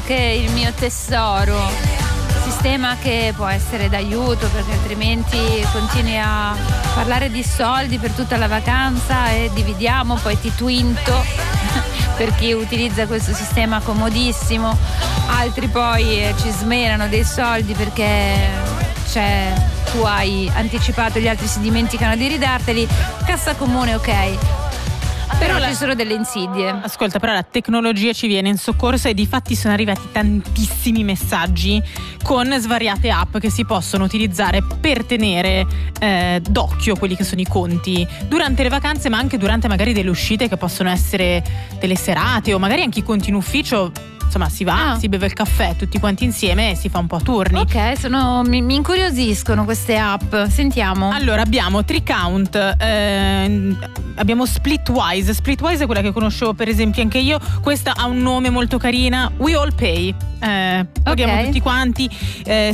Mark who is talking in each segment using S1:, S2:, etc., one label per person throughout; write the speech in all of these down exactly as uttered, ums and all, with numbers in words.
S1: che il mio tesoro. Sistema che può essere d'aiuto, perché altrimenti continui a parlare di soldi per tutta la vacanza e dividiamo, poi ti twinto per chi utilizza questo sistema comodissimo. Altri poi eh, ci smerano dei soldi perché c'è, tu hai anticipato, gli altri si dimenticano di ridarteli. Cassa comune, ok. Però, però ci sono delle insidie.
S2: Ascolta, però la tecnologia ci viene in soccorso e difatti sono arrivati tantissimi messaggi con svariate app che si possono utilizzare per tenere eh, d'occhio quelli che sono i conti durante le vacanze, ma anche durante magari delle uscite che possono essere delle serate o magari anche i conti in ufficio. Insomma, si va, ah. si beve il caffè tutti quanti insieme e si fa un po' a turni.
S1: Ok, sono, mi, mi incuriosiscono queste app. Sentiamo.
S2: Allora, abbiamo Tricount, eh, abbiamo Splitwise. Splitwise è quella che conoscevo per esempio anche io. Questa ha un nome molto carina, We All Pay. Eh, paghiamo okay. tutti quanti. Eh,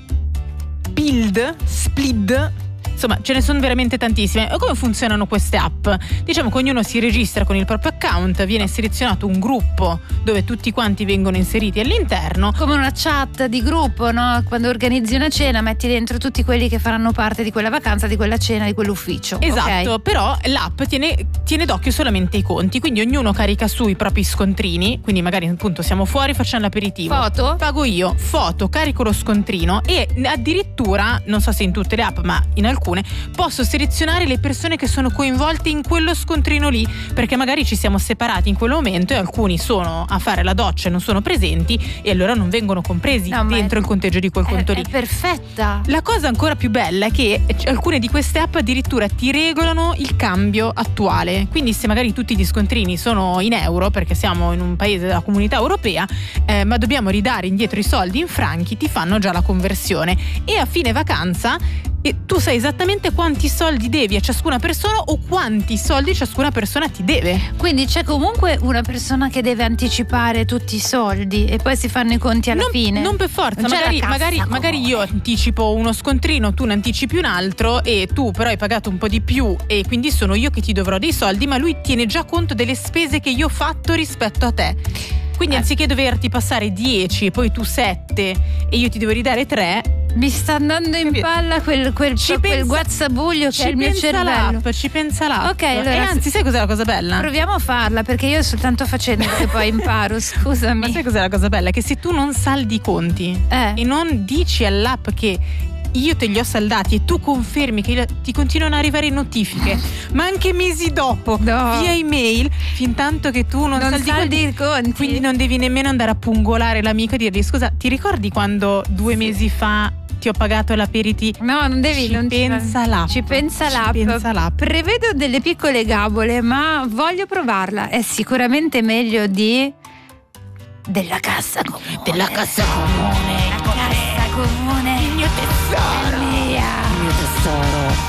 S2: Spilled, Split. Insomma, ce ne sono veramente tantissime. E come funzionano queste app? Diciamo che ognuno si registra con il proprio account, viene selezionato un gruppo dove tutti quanti vengono inseriti all'interno.
S1: Come una chat di gruppo, no? Quando organizzi una cena metti dentro tutti quelli che faranno parte di quella vacanza, di quella cena, di quell'ufficio.
S2: Esatto, okay. Però l'app tiene, tiene d'occhio solamente i conti, quindi ognuno carica su i propri scontrini, quindi magari appunto siamo fuori, facciamo l'aperitivo.
S1: Foto?
S2: Pago io, foto, carico lo scontrino e addirittura, non so se in tutte le app, ma in alcune posso selezionare le persone che sono coinvolte in quello scontrino lì, perché magari ci siamo separati in quel momento e alcuni sono a fare la doccia e non sono presenti e allora non vengono compresi no, dentro il conteggio di quel
S1: è,
S2: conto lì.
S1: È perfetta.
S2: La cosa ancora più bella è che alcune di queste app addirittura ti regolano il cambio attuale, quindi se magari tutti gli scontrini sono in euro perché siamo in un paese della comunità europea eh, ma dobbiamo ridare indietro i soldi in franchi, ti fanno già la conversione e a fine vacanza e tu sai esattamente quanti soldi devi a ciascuna persona o quanti soldi ciascuna persona ti deve.
S1: Quindi c'è comunque una persona che deve anticipare tutti i soldi e poi si fanno i conti alla
S2: non,
S1: fine.
S2: Non per forza, magari, magari, magari io anticipo uno scontrino, tu ne anticipi un altro e tu però hai pagato un po' di più e quindi sono io che ti dovrò dei soldi, ma lui tiene già conto delle spese che io ho fatto rispetto a te. Quindi eh. anziché doverti passare dieci e poi tu sette e io ti devo ridare tre,
S1: mi sta andando in palla quel, quel,
S2: ci
S1: quel
S2: pensa,
S1: guazzabuglio che è il mio cervello.
S2: L'app, ci pensa l'app.
S1: Ok, allora,
S2: e anzi, sai cos'è la cosa bella?
S1: Proviamo a farla perché io soltanto facendo che poi imparo, scusami.
S2: Ma sai cos'è la cosa bella? Che se tu non saldi i conti
S1: eh.
S2: e non dici all'app che io te li ho saldati e tu confermi che ti continuano ad arrivare notifiche ma anche mesi dopo
S1: no.
S2: via email fin tanto che tu non,
S1: non
S2: saldi,
S1: saldi i conti,
S2: quindi non devi nemmeno andare a pungolare l'amico e dirgli scusa, ti ricordi quando due sì. mesi fa ti ho pagato l'aperitivo?
S1: No, non devi,
S2: ci
S1: non
S2: pensa
S1: ci,
S2: l'app
S1: ci pensa
S2: ci
S1: l'app.
S2: pensa l'app.
S1: Prevedo delle piccole gabole ma voglio provarla, è sicuramente meglio di della cassa comune.
S2: Della cassa comune.
S1: La cassa comune.
S2: Il mio tesoro.
S1: È mia.
S2: Il mio tesoro.